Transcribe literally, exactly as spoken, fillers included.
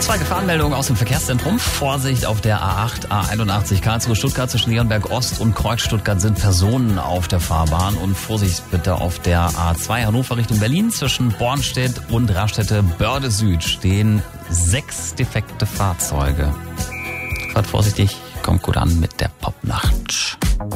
Zwei Gefahrenmeldungen aus dem Verkehrszentrum. Vorsicht auf der A acht, A einundachtzig Karlsruhe, Stuttgart zwischen Leonberg Ost und Kreuz Stuttgart sind Personen auf der Fahrbahn. Und Vorsicht bitte auf der A zwei Hannover Richtung Berlin zwischen Bornstedt und Raststätte Börde Süd stehen sechs defekte Fahrzeuge. Fahrt vorsichtig, kommt gut an mit der Popnacht.